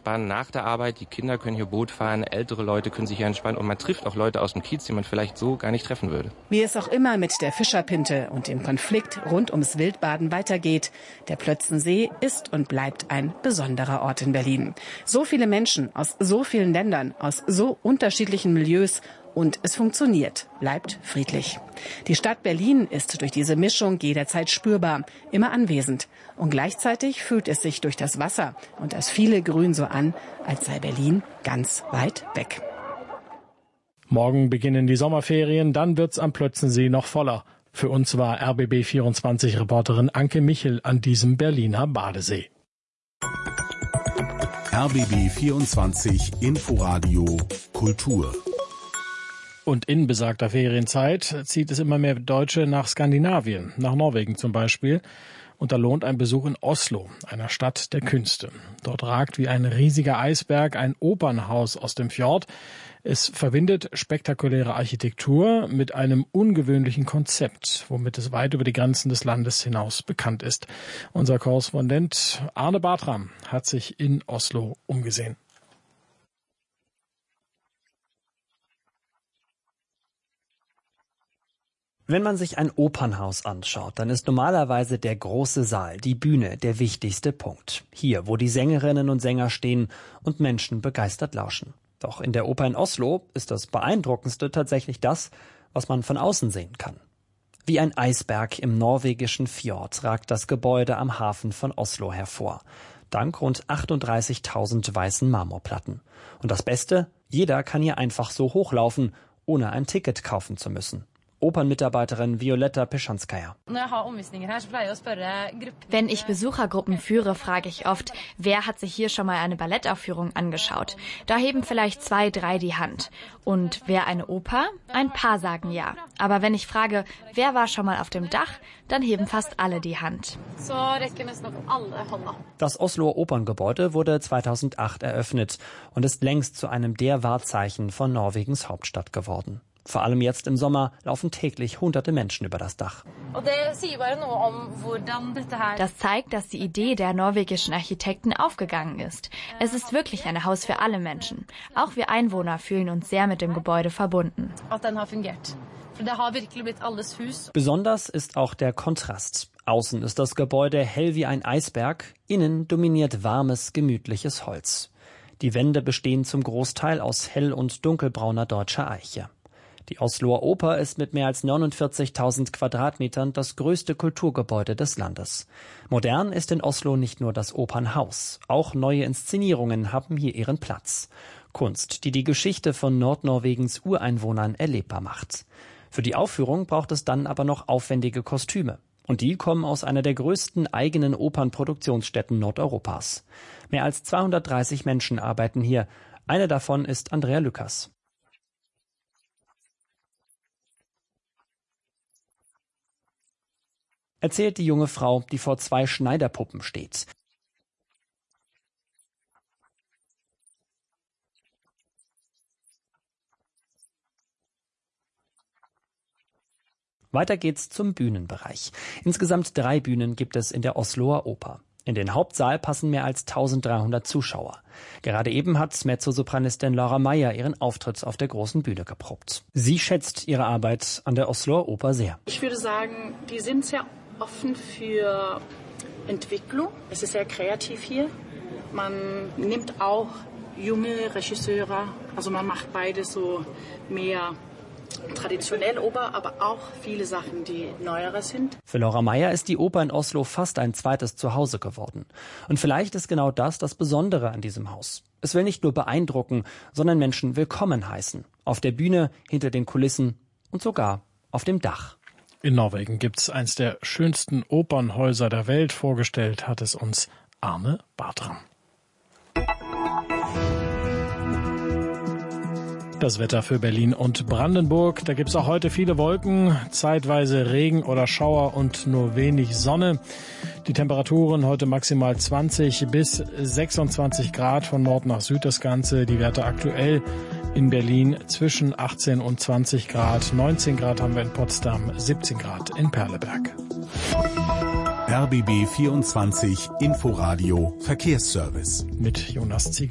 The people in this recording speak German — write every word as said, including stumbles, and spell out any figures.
entspannen nach der Arbeit. Die Kinder können hier Boot fahren, ältere Leute können sich hier entspannen und man trifft auch Leute aus dem Kiez, die man vielleicht so gar nicht treffen würde. Wie es auch immer mit der Fischerpinte und dem Konflikt rund ums Wildbaden weitergeht, der Plötzensee ist und bleibt ein besonderer Ort in Berlin. So viele Menschen aus so vielen Ländern, aus so unterschiedlichen Milieus. Und es funktioniert, bleibt friedlich. Die Stadt Berlin ist durch diese Mischung jederzeit spürbar, immer anwesend. Und gleichzeitig fühlt es sich durch das Wasser und das viele Grün so an, als sei Berlin ganz weit weg. Morgen beginnen die Sommerferien, dann wird's am Plötzensee noch voller. Für uns war R B B vierundzwanzig-Reporterin Anke Michel an diesem Berliner Badesee. R B B vierundzwanzig Inforadio Kultur. Und in besagter Ferienzeit zieht es immer mehr Deutsche nach Skandinavien, nach Norwegen zum Beispiel. Und da lohnt ein Besuch in Oslo, einer Stadt der Künste. Dort ragt wie ein riesiger Eisberg ein Opernhaus aus dem Fjord. Es verbindet spektakuläre Architektur mit einem ungewöhnlichen Konzept, womit es weit über die Grenzen des Landes hinaus bekannt ist. Unser Korrespondent Arne Bartram hat sich in Oslo umgesehen. Wenn man sich ein Opernhaus anschaut, dann ist normalerweise der große Saal, die Bühne, der wichtigste Punkt. Hier, wo die Sängerinnen und Sänger stehen und Menschen begeistert lauschen. Doch in der Oper in Oslo ist das Beeindruckendste tatsächlich das, was man von außen sehen kann. Wie ein Eisberg im norwegischen Fjord ragt das Gebäude am Hafen von Oslo hervor. Dank rund achtunddreißigtausend weißen Marmorplatten. Und das Beste, jeder kann hier einfach so hochlaufen, ohne ein Ticket kaufen zu müssen. Opernmitarbeiterin Violetta Peschanskaya. Wenn ich Besuchergruppen führe, frage ich oft, wer hat sich hier schon mal eine Ballettaufführung angeschaut? Da heben vielleicht zwei, drei die Hand. Und wer eine Oper? Ein paar sagen ja. Aber wenn ich frage, wer war schon mal auf dem Dach, dann heben fast alle die Hand. Das Osloer Operngebäude wurde zweitausendacht eröffnet und ist längst zu einem der Wahrzeichen von Norwegens Hauptstadt geworden. Vor allem jetzt im Sommer laufen täglich hunderte Menschen über das Dach. Das zeigt, dass die Idee der norwegischen Architekten aufgegangen ist. Es ist wirklich ein Haus für alle Menschen. Auch wir Einwohner fühlen uns sehr mit dem Gebäude verbunden. Besonders ist auch der Kontrast. Außen ist das Gebäude hell wie ein Eisberg, innen dominiert warmes, gemütliches Holz. Die Wände bestehen zum Großteil aus hell- und dunkelbrauner deutscher Eiche. Die Osloer Oper ist mit mehr als neunundvierzigtausend Quadratmetern das größte Kulturgebäude des Landes. Modern ist in Oslo nicht nur das Opernhaus, auch neue Inszenierungen haben hier ihren Platz. Kunst, die die Geschichte von Nordnorwegens Ureinwohnern erlebbar macht. Für die Aufführung braucht es dann aber noch aufwendige Kostüme. Und die kommen aus einer der größten eigenen Opernproduktionsstätten Nordeuropas. Mehr als zweihundertdreißig Menschen arbeiten hier. Eine davon ist Andrea Lückers. Erzählt die junge Frau, die vor zwei Schneiderpuppen steht. Weiter geht's zum Bühnenbereich. Insgesamt drei Bühnen gibt es in der Osloer Oper. In den Hauptsaal passen mehr als eintausenddreihundert Zuschauer. Gerade eben hat Mezzosopranistin Laura Meyer ihren Auftritt auf der großen Bühne geprobt. Sie schätzt ihre Arbeit an der Osloer Oper sehr. Ich würde sagen, die sind sehr offen für Entwicklung. Es ist sehr kreativ hier. Man nimmt auch junge Regisseure, also man macht beides so mehr traditionell Oper, aber auch viele Sachen, die neuere sind. Für Laura Meyer ist die Oper in Oslo fast ein zweites Zuhause geworden. Und vielleicht ist genau das das Besondere an diesem Haus. Es will nicht nur beeindrucken, sondern Menschen willkommen heißen. Auf der Bühne, hinter den Kulissen und sogar auf dem Dach. In Norwegen gibt's eins der schönsten Opernhäuser der Welt. Vorgestellt hat es uns Arne Bartram. Das Wetter für Berlin und Brandenburg. Da gibt's auch heute viele Wolken, zeitweise Regen oder Schauer und nur wenig Sonne. Die Temperaturen heute maximal zwanzig bis sechsundzwanzig Grad, von Nord nach Süd das Ganze. Die Werte aktuell in Berlin zwischen achtzehn und zwanzig Grad. neunzehn Grad haben wir in Potsdam, siebzehn Grad in Perleberg. R B B vierundzwanzig Inforadio Verkehrsservice. Mit Jonas Ziegler.